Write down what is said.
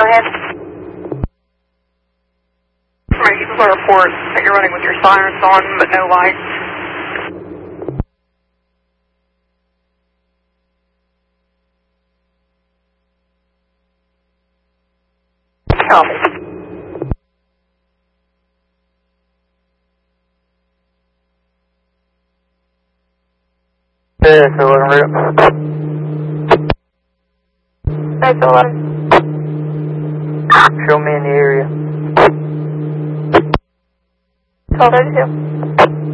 go ahead. Information for a report that you're running with your sirens on but no lights. Copy. Yeah, so let him That's 11. show me in the area. 1232.